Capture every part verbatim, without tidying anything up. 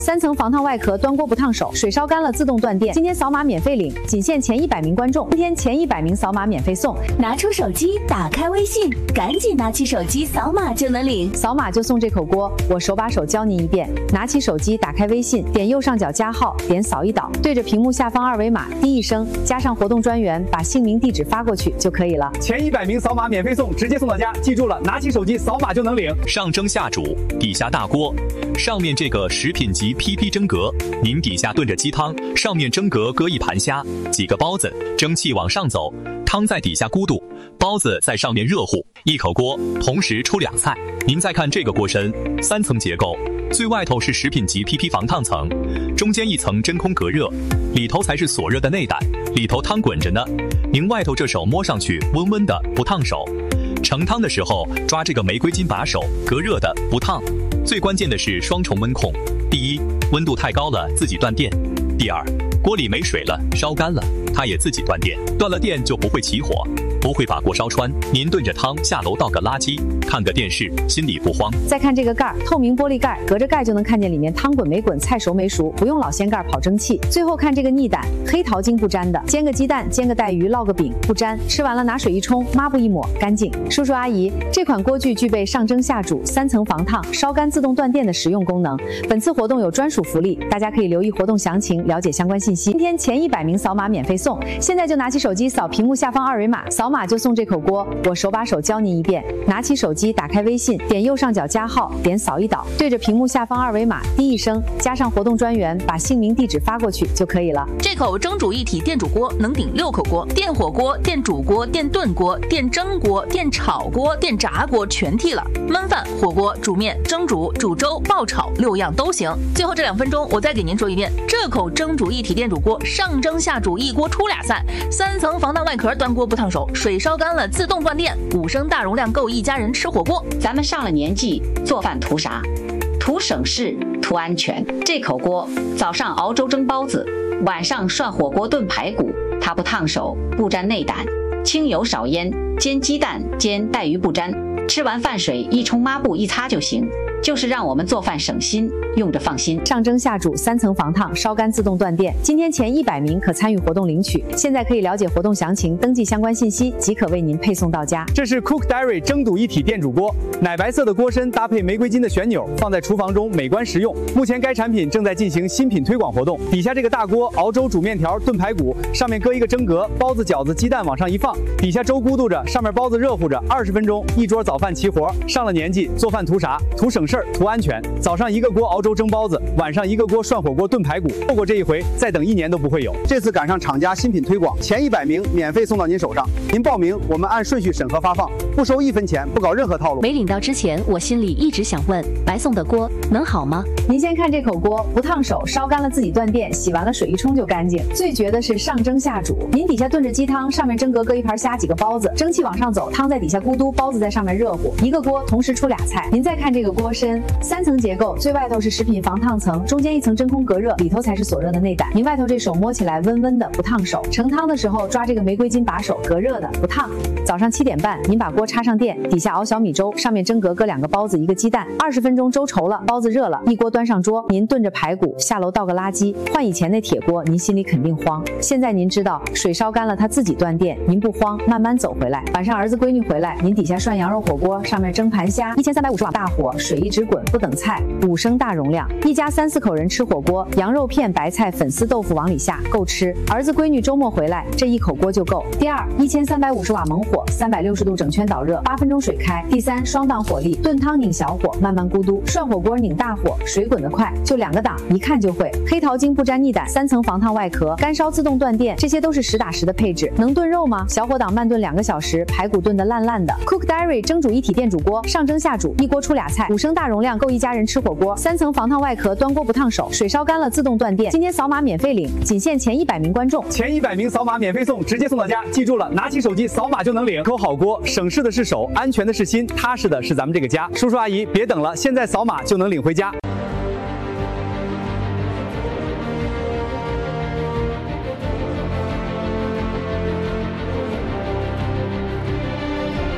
三层防烫外壳，端锅不烫手，水烧干了自动断电。今天扫码免费领，仅限前一百名观众。今天前一百名扫码免费送。 拿出手机，打开微信，赶紧拿起手机扫码就能领， 扫码就送这口锅。我手把手教您一遍。拿起手机，打开微信，点右上角加号，点扫一导，对着屏幕下方二维码滴一声，加上活动专员，把姓名地址发过去就可以了。 前一百名扫码免费送，直接送到家。记住了，拿起手机扫码就能领。 上蒸下煮，底下大锅，上面这个食品级 P P 蒸格，您底下炖着鸡汤，上面蒸格搁一盘虾，几个包子，蒸汽往上走，汤在底下咕嘟，包子在上面热乎，一口锅同时出俩菜。您再看这个锅身，三层结构，最外头是食品级 P P 防烫层，中间一层真空隔热，里头才是锁热的内胆，里头汤滚着呢。您外头这手摸上去温温的，不烫手。盛汤的时候抓这个玫瑰金把手，隔热的，不烫。最关键的是双重温控，第一，温度太高了自己断电；第二，锅里没水了，烧干了，它也自己断电。断了电就不会起火，不会把锅烧穿。您炖着汤下楼倒个垃圾，看个电视，心里不慌。 再看这个盖儿，透明玻璃盖，隔着盖就能看见里面汤滚没滚，菜熟没熟，不用老掀盖跑蒸汽。最后看这个腻胆，黑桃精不粘的，煎个鸡蛋，煎个带鱼，烙个饼，不粘。吃完了拿水一冲，抹布一抹，干净。叔叔阿姨，这款锅具具备上蒸下煮、三层防烫、烧干自动断电的实用功能。本次活动有专属福利，大家可以留意活动详情，了解相关信息。今天前一百名扫码免费送，现在就拿起手机扫屏幕下方二维码，扫码就送这口锅。我手把手教您一遍。拿起手机，打开微信，点右上角加号，点扫一导，对着屏幕下方二维码滴一声，加上活动专员，把姓名地址发过去就可以了。 这口蒸煮一体电煮锅能顶六口锅，电火锅、电煮锅、电炖锅、电蒸锅、电炒锅、电炸锅全替了，焖饭、火锅、煮面、蒸煮、煮粥、爆炒六样都行。最后这两分钟，我再给您说一遍，这口蒸煮一体电煮锅上蒸下煮一锅出俩菜，三层防烫外壳，端锅不烫手，水烧干了自动断电，五升大容量够一家人吃火锅。 咱们上了年纪，做饭图啥？图省事，图安全。这口锅早上熬粥蒸包子，晚上涮火锅炖排骨，它不烫手，不沾内胆，清油少烟，煎鸡蛋煎带鱼不沾，吃完饭水一冲抹布一擦就行，就是让我们做饭省心，用着放心。 上蒸下煮，三层防烫，烧干自动断电。今天前一百名可参与活动领取，现在可以了解活动详情，登记相关信息，即可为您配送到家。 这是 Cook Diary 蒸煮一体电煮锅，奶白色的锅身搭配玫瑰金的旋钮，放在厨房中美观实用。目前该产品正在进行新品推广活动。底下这个大锅熬粥、煮面条、炖排骨，上面搁一个蒸格，包子、饺子、鸡蛋往上一放，底下粥咕嘟着，上面包子热乎着，二十分钟一桌早饭齐活。上了年纪，做饭图啥？图省事儿，图安全。早上一个锅熬粥蒸包子，晚上一个锅涮火锅炖排骨，错过这一回，再等一年都不会有。 这次赶上厂家新品推广，前一百名免费送到您手上。您报名，我们按顺序审核发放，不收一分钱，不搞任何套路。 没领到之前，我心里一直想问，白送的锅能好吗？ 您先看这口锅，不烫手，烧干了自己断电，洗完了水一冲就干净。最绝的是上蒸下煮，您底下炖着鸡汤，上面蒸格搁一盘虾，几个包子，蒸汽往上走，汤在底下咕嘟，包子在上面热乎，一个锅同时出俩菜。您再看这个锅身，三层结构，最外头是食品防烫层，中间一层真空隔热，里头才是锁热的内胆。您外头这手摸起来温温的，不烫手。盛汤的时候抓这个玫瑰金把手，隔热的，不烫。早上七点半，您把锅插上电，底下熬小米粥，上面蒸格搁两个包子，一个鸡蛋，二十分钟粥稠了，包子热了，一锅端上桌，您炖着排骨，下楼倒个垃圾。换以前那铁锅，您心里肯定慌。现在您知道水烧干了，它自己断电，您不慌，慢慢走回来。晚上儿子闺女回来，您底下涮羊肉火锅，上面蒸盘虾，一千三百五十瓦大火，水一直滚，不等菜，五升大容量，一家三四口人吃火锅，羊肉片、白菜、粉丝豆腐往里下，够吃。儿子闺女周末回来，这一口锅就够。第二，一千三百五十瓦猛火，三百六十度整圈导热，八分钟水开。第三，双档火力，炖汤拧小火，慢慢咕嘟；涮火锅拧大火，水滚得快，就两个档，一看就会。黑桃精不沾腻胆，三层防烫外壳，干烧自动断电，这些都是实打实的配置。能炖肉吗？小火档慢炖两个小时，排骨炖得烂烂的。Cook Diary 蒸煮一体电煮锅，上蒸下煮，一锅出俩菜，五升大容量够一家人吃火锅，三层防烫外壳，端锅不烫手，水烧干了自动断电。今天扫码免费领，仅限前一百名观众， 前一百名扫码免费送，直接送到家。记住了，拿起手机扫码就能领。口好锅，省事的是手，安全的是心，踏实的是咱们这个家。叔叔阿姨，别等了，现在扫码就能领回家。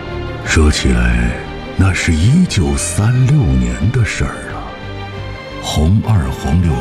说起来，那是一九三六年的事儿了。 红二红六